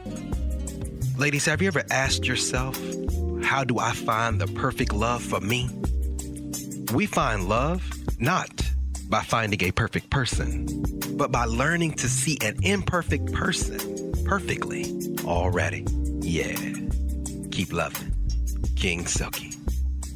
Ladies, have you ever asked yourself, how do I find the perfect love for me? We find love not by finding a perfect person, but by learning to see an imperfect person perfectly already. Yeah. Keep loving. King Silky.